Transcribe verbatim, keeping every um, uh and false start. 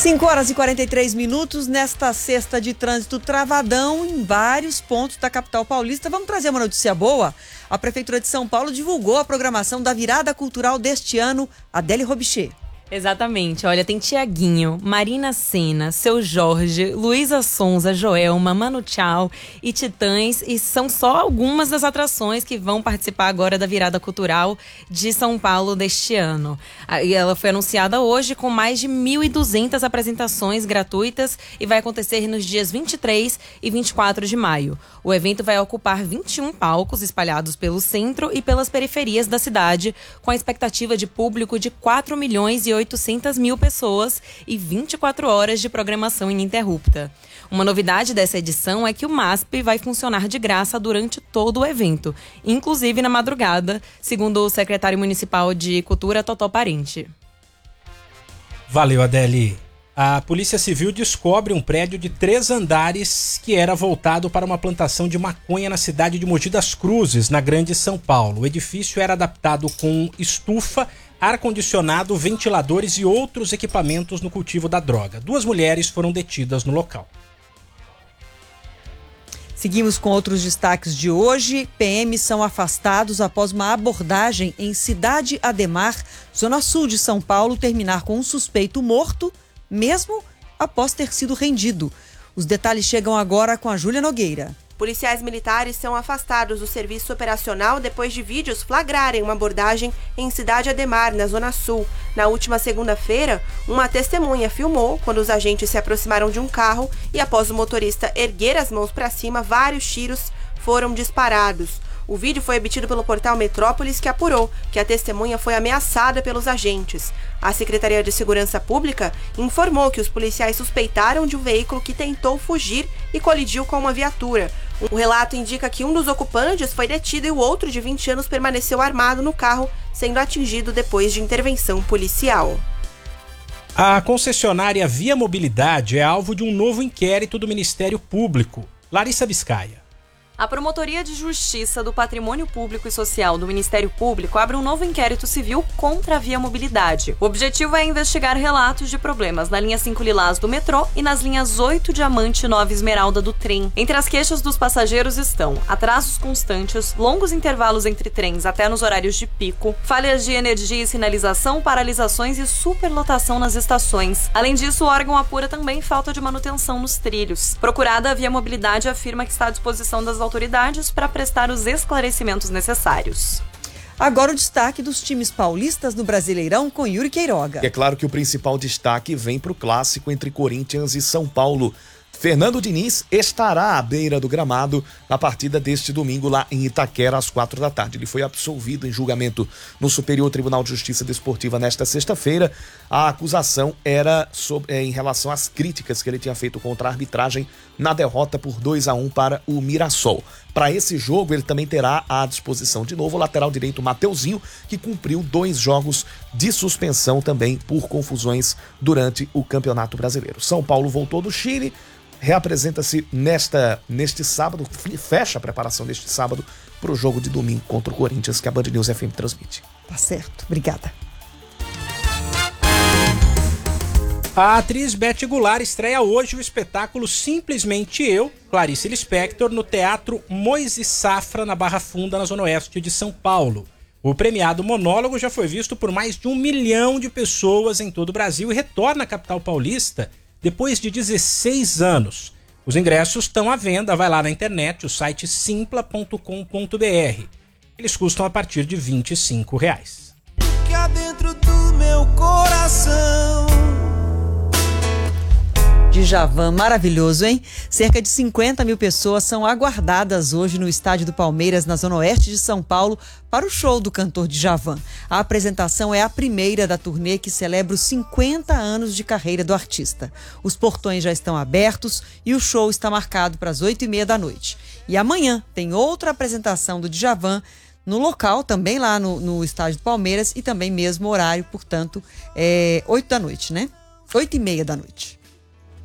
cinco horas e quarenta e três minutos nesta sexta de trânsito travadão em vários pontos da capital paulista. Vamos trazer uma notícia boa. A Prefeitura de São Paulo divulgou a programação da virada cultural deste ano. Adélie Robichê. Exatamente, olha, tem Tiaguinho, Marina Sena, Seu Jorge, Luísa Sonza, Joelma, Manu Chao e Titãs, e são só algumas das atrações que vão participar agora da virada cultural de São Paulo deste ano. E ela foi anunciada hoje com mais de mil e duzentas apresentações gratuitas e vai acontecer nos dias vinte e três e vinte e quatro de maio. O evento vai ocupar vinte e um palcos espalhados pelo centro e pelas periferias da cidade, com a expectativa de público de quatro milhões e oitocentas mil pessoas e vinte e quatro horas de programação ininterrupta. Uma novidade dessa edição é que o MASP vai funcionar de graça durante todo o evento, inclusive na madrugada, segundo o secretário municipal de Cultura, Totó Parente. Valeu, Adélie. A Polícia Civil descobre um prédio de três andares que era voltado para uma plantação de maconha na cidade de Mogi das Cruzes, na Grande São Paulo. O edifício era adaptado com estufa, ar-condicionado, ventiladores e outros equipamentos no cultivo da droga. Duas mulheres foram detidas no local. Seguimos com outros destaques de hoje. P Ms são afastados após uma abordagem em Cidade Ademar, zona sul de São Paulo, terminar com um suspeito morto, mesmo após ter sido rendido. Os detalhes chegam agora com a Júlia Nogueira. Policiais militares são afastados do serviço operacional depois de vídeos flagrarem uma abordagem em Cidade Ademar, na Zona Sul. Na última segunda-feira, uma testemunha filmou quando os agentes se aproximaram de um carro e, após o motorista erguer as mãos para cima, vários tiros foram disparados. O vídeo foi obtido pelo portal Metrópolis, que apurou que a testemunha foi ameaçada pelos agentes. A Secretaria de Segurança Pública informou que os policiais suspeitaram de um veículo que tentou fugir e colidiu com uma viatura. O relato indica que um dos ocupantes foi detido e o outro, de vinte anos, permaneceu armado no carro, sendo atingido depois de intervenção policial. A concessionária Via Mobilidade é alvo de um novo inquérito do Ministério Público. Larissa Biscaia. A Promotoria de Justiça do Patrimônio Público e Social do Ministério Público abre um novo inquérito civil contra a Via Mobilidade. O objetivo é investigar relatos de problemas na linha cinco Lilás do metrô e nas linhas oito Diamante e nove Esmeralda do trem. Entre as queixas dos passageiros estão atrasos constantes, longos intervalos entre trens até nos horários de pico, falhas de energia e sinalização, paralisações e superlotação nas estações. Além disso, o órgão apura também falta de manutenção nos trilhos. Procurada, a Via Mobilidade afirma que está à disposição das autoridades para prestar os esclarecimentos necessários. Agora o destaque dos times paulistas no Brasileirão com Yuri Queiroga. É claro que o principal destaque vem para o clássico entre Corinthians e São Paulo. Fernando Diniz estará à beira do gramado na partida deste domingo lá em Itaquera às quatro da tarde. Ele foi absolvido em julgamento no Superior Tribunal de Justiça Desportiva nesta sexta-feira. A acusação era sobre, é, em relação às críticas que ele tinha feito contra a arbitragem na derrota por dois a um para o Mirassol. Para esse jogo, ele também terá à disposição de novo o lateral direito Mateuzinho, que cumpriu dois jogos de suspensão também por confusões durante o Campeonato Brasileiro. São Paulo voltou do Chile, reapresenta-se nesta, neste sábado, fecha a preparação deste sábado para o jogo de domingo contra o Corinthians, que a Band News F M transmite. Tá certo, obrigada. A atriz Beth Goulart estreia hoje o espetáculo Simplesmente Eu, Clarice Lispector, no Teatro Moisés Safra, na Barra Funda, na Zona Oeste de São Paulo. O premiado monólogo já foi visto por mais de um milhão de pessoas em todo o Brasil e retorna à capital paulista depois de dezesseis anos. Os ingressos estão à venda, vai lá na internet, o site simpla ponto com ponto b r. Eles custam a partir de vinte e cinco reais. Fica dentro do meu coração. Djavan, maravilhoso, hein? Cerca de cinquenta mil pessoas são aguardadas hoje no estádio do Palmeiras, na Zona Oeste de São Paulo, para o show do cantor Djavan. A apresentação é a primeira da turnê que celebra os cinquenta anos de carreira do artista. Os portões já estão abertos e o show está marcado para as oito e meia da noite. E amanhã tem outra apresentação do Djavan no local, também lá no, no estádio do Palmeiras, e também mesmo horário, portanto, é oito da noite, né? oito e meia da noite.